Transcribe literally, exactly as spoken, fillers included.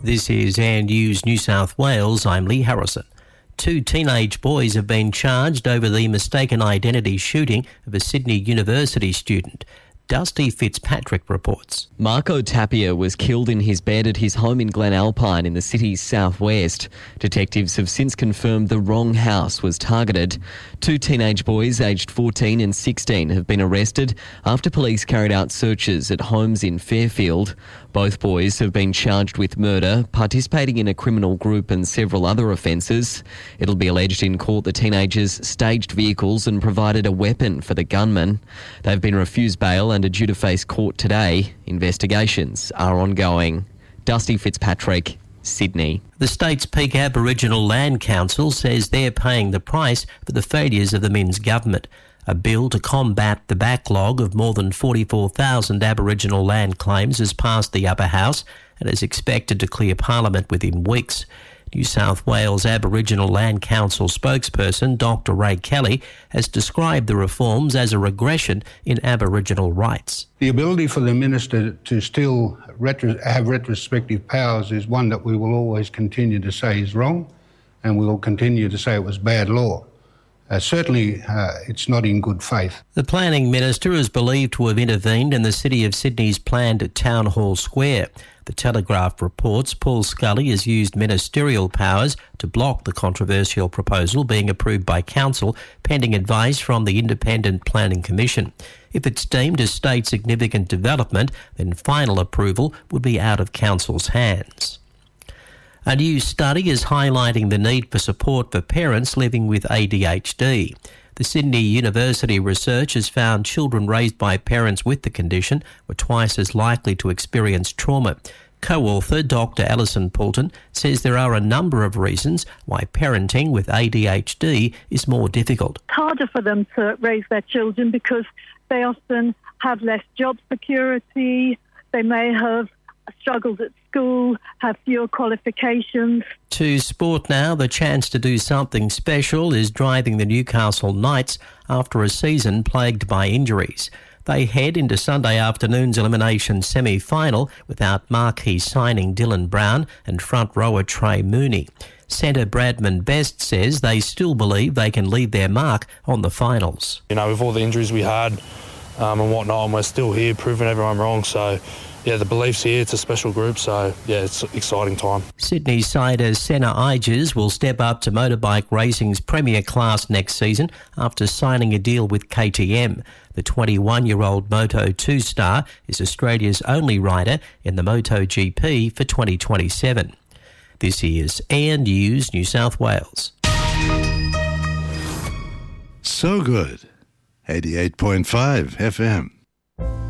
This is Air News New South Wales. I'm Lee Harrison. Two teenage boys have been charged over the mistaken identity shooting of a Sydney University student. Dusty Fitzpatrick reports. Marco Tapia was killed in his bed at his home in Glen Alpine in the city's southwest. Detectives have since confirmed the wrong house was targeted. Two teenage boys aged fourteen and sixteen have been arrested after police carried out searches at homes in Fairfield. Both boys have been charged with murder, participating in a criminal group and several other offences. It'll be alleged in court the teenagers staged vehicles and provided a weapon for the gunman. They've been refused bail and are due to face court today. Investigations are ongoing. Dusty Fitzpatrick, Sydney. The state's Peak Aboriginal Land Council says they're paying the price for the failures of the Minns government. A bill to combat the backlog of more than forty-four thousand Aboriginal land claims has passed the upper house and is expected to clear Parliament within weeks. New South Wales Aboriginal Land Council spokesperson Doctor Ray Kelly has described the reforms as a regression in Aboriginal rights. The ability for the minister to still retro- have retrospective powers is one that we will always continue to say is wrong, and we will continue to say it was bad law. Uh, certainly, uh, it's not in good faith. The planning minister is believed to have intervened in the City of Sydney's planned Town Hall Square. The Telegraph reports Paul Scully has used ministerial powers to block the controversial proposal being approved by Council, pending advice from the Independent Planning Commission. If it's deemed a state significant development, then final approval would be out of Council's hands. A new study is highlighting the need for support for parents living with A D H D. The Sydney University research has found children raised by parents with the condition were twice as likely to experience trauma. Co-author Doctor Alison Poulton says there are a number of reasons why parenting with A D H D is more difficult. It's harder for them to raise their children because they often have less job security. They may have struggled at school, have fewer qualifications. To sport now, the chance to do something special is driving the Newcastle Knights after a season plagued by injuries. They head into Sunday afternoon's elimination semi-final without marquee signing Dylan Brown and front rower Trey Mooney. Centre Bradman Best says they still believe they can leave their mark on the finals. You know, with all the injuries we had um, and whatnot, and we're still here proving everyone wrong, so yeah, the belief's here. It's a special group, so yeah, it's an exciting time. Sydney sider Senna Iges will step up to motorbike racing's premier class next season after signing a deal with K T M. The twenty-one-year-old Moto two star is Australia's only rider in the MotoGP for twenty twenty-seven. This is Air News New South Wales. So good. eighty-eight point five F M.